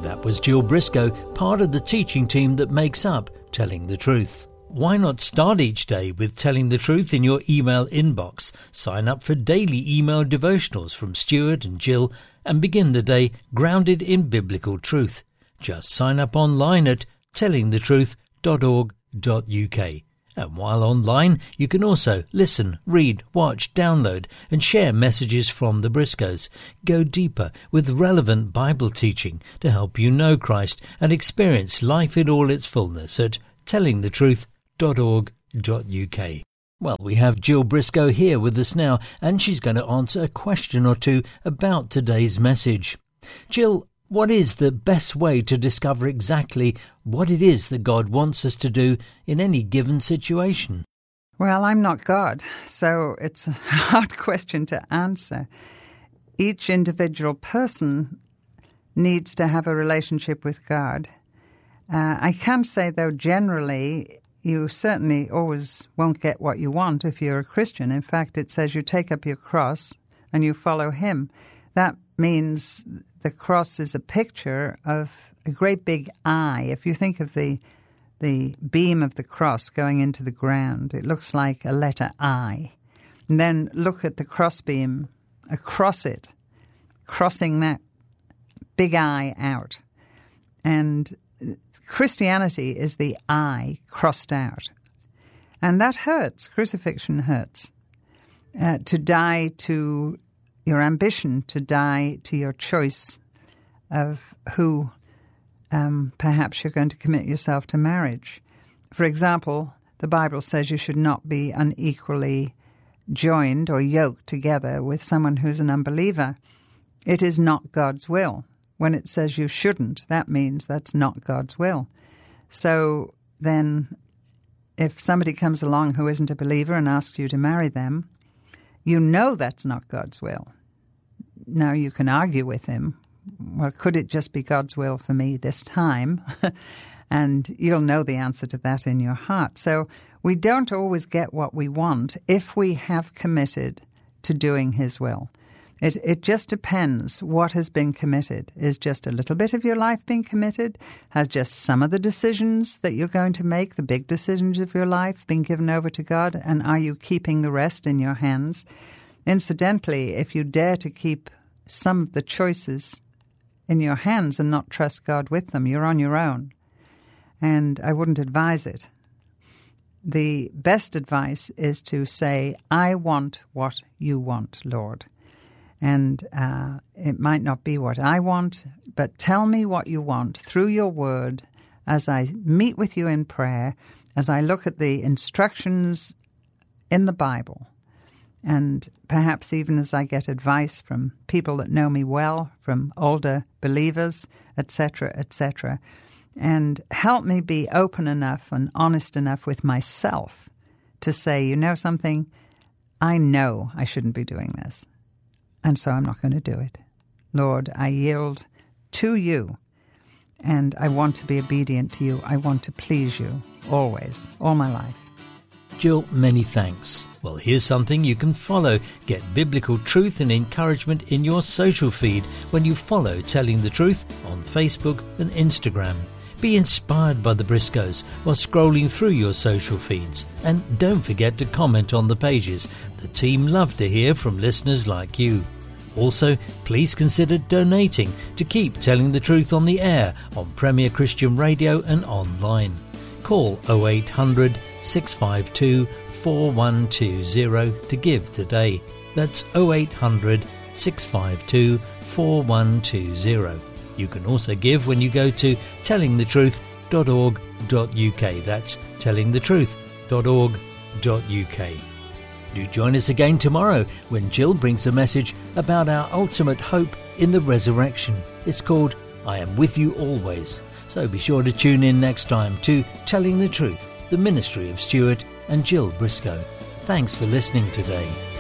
That was Jill Briscoe, part of the teaching team that makes up Telling the Truth. Why not start each day with Telling the Truth in your email inbox? Sign up for daily email devotionals from Stuart and Jill and begin the day grounded in biblical truth. Just sign up online at tellingthetruth.org.uk. And while online, you can also listen, read, watch, download and share messages from the Briscoes. Go deeper with relevant Bible teaching to help you know Christ and experience life in all its fullness at tellingthetruth.org.uk. Well, we have Jill Briscoe here with us now, and she's going to answer a question or two about today's message. Jill, what is the best way to discover exactly what it is that God wants us to do in any given situation? Well, I'm not God, so it's a hard question to answer. Each individual person needs to have a relationship with God. I can say, though, generally, you certainly always won't get what you want if you're a Christian. In fact, it says you take up your cross and you follow him. That means the cross is a picture of a great big eye. If you think of the beam of the cross going into the ground, it looks like a letter I. And then look at the crossbeam across it, crossing that big eye out. And Christianity is the I crossed out. And that hurts. Crucifixion hurts. To die to your ambition, to die to your choice of who perhaps you're going to commit yourself to marriage. For example, the Bible says you should not be unequally joined or yoked together with someone who's an unbeliever. It is not God's will. When it says you shouldn't, that means that's not God's will. So then if somebody comes along who isn't a believer and asks you to marry them, you know that's not God's will. Now you can argue with him, well, could it just be God's will for me this time? And you'll know the answer to that in your heart. So we don't always get what we want if we have committed to doing his will. It just depends what has been committed. Is just a little bit of your life being committed? Has just some of the decisions that you're going to make, the big decisions of your life, been given over to God? And are you keeping the rest in your hands? Incidentally, if you dare to keep some of the choices in your hands and not trust God with them, you're on your own. And I wouldn't advise it. The best advice is to say, I want what you want, Lord. And it might not be what I want, but tell me what you want through your word as I meet with you in prayer, as I look at the instructions in the Bible, and perhaps even as I get advice from people that know me well, from older believers, etc., etc., and help me be open enough and honest enough with myself to say, you know something, I know I shouldn't be doing this. And so I'm not going to do it. Lord, I yield to you, and I want to be obedient to you. I want to please you always, all my life. Jill, many thanks. Well, here's something you can follow. Get biblical truth and encouragement in your social feed when you follow Telling the Truth on Facebook and Instagram. Be inspired by the Briscoes while scrolling through your social feeds. And don't forget to comment on the pages. The team love to hear from listeners like you. Also, please consider donating to keep Telling the Truth on the air on Premier Christian Radio and online. Call 0800 652 4120 to give today. That's 0800 652 4120. You can also give when you go to tellingthetruth.org.uk. That's tellingthetruth.org.uk. Do join us again tomorrow when Jill brings a message about our ultimate hope in the resurrection. It's called I Am With You Always. So be sure to tune in next time to Telling the Truth, the ministry of Stuart and Jill Briscoe. Thanks for listening today.